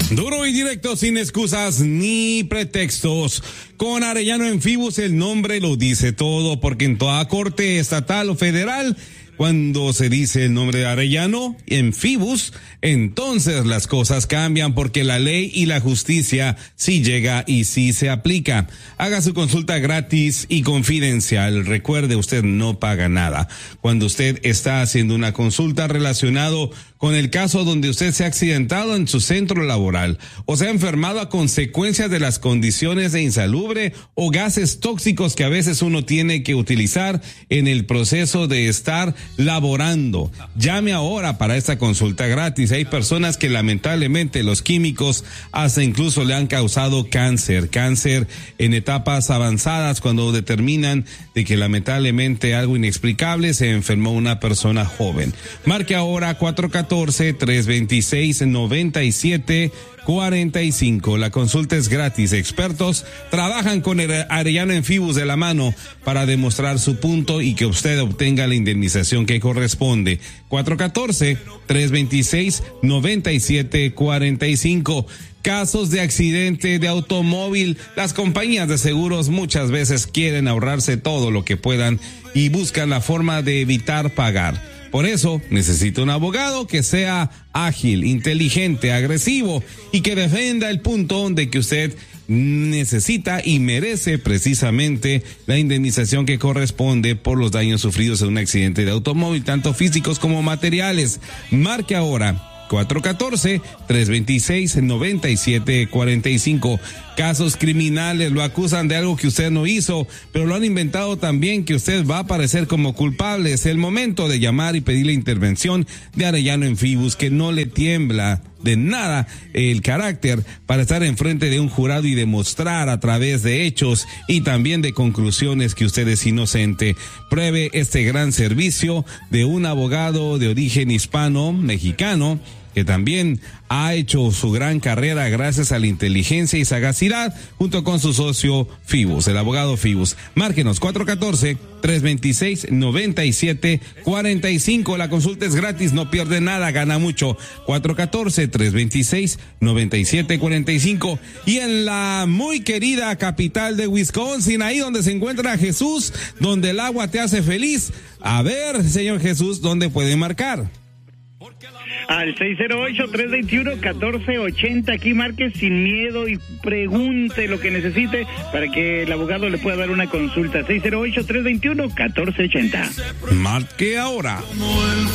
Duro y directo, sin excusas ni pretextos. Con Arellano en Fibus, el nombre lo dice todo, porque en toda corte estatal o federal, cuando se dice el nombre de Arellano en Fibus, entonces las cosas cambian, porque la ley y la justicia sí llega y sí se aplica. Haga su consulta gratis y confidencial. Recuerde, usted no paga nada. Cuando usted está haciendo una consulta relacionado con el caso donde usted se ha accidentado en su centro laboral o se ha enfermado a consecuencia de las condiciones de insalubre o gases tóxicos que a veces uno tiene que utilizar en el proceso de estar laborando, llame ahora para esta consulta gratis. Hay personas que lamentablemente los químicos hasta incluso le han causado cáncer en etapas avanzadas, cuando determinan de que lamentablemente algo inexplicable se enfermó una persona joven. Marque ahora 414-326-9745. La consulta es gratis. Expertos trabajan con Arellano en Fibus de la mano para demostrar su punto y que usted obtenga la indemnización que corresponde. 414-326-9745. Casos de accidente de automóvil. Las compañías de seguros muchas veces quieren ahorrarse todo lo que puedan y buscan la forma de evitar pagar. Por eso necesita un abogado que sea ágil, inteligente, agresivo y que defienda el punto de que usted necesita y merece precisamente la indemnización que corresponde por los daños sufridos en un accidente de automóvil, tanto físicos como materiales. Marque ahora 414-326-9745. Casos criminales, lo acusan de algo que usted no hizo, pero lo han inventado también que usted va a aparecer como culpable. Es el momento de llamar y pedir la intervención de Arellano en Fibus, que no le tiembla de nada el carácter para estar enfrente de un jurado y demostrar a través de hechos y también de conclusiones que usted es inocente. Pruebe este gran servicio de un abogado de origen hispano-mexicano que también ha hecho su gran carrera gracias a la inteligencia y sagacidad junto con su socio Fibus, el abogado Fibus. Márquenos 414-326-9745. La consulta es gratis, no pierde nada, gana mucho. 414-326-9745. Y en la muy querida capital de Wisconsin, ahí donde se encuentra Jesús, donde el agua te hace feliz. A ver, señor Jesús, ¿dónde puede marcar? Al 608-321-1480, aquí marque sin miedo y pregunte lo que necesite para que el abogado le pueda dar una consulta. 608-321-1480. Marque ahora.